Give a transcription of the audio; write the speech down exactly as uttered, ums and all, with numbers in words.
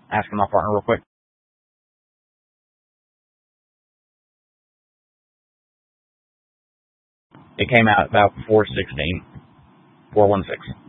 Asking my partner real quick. It came out about four sixteen, four one six.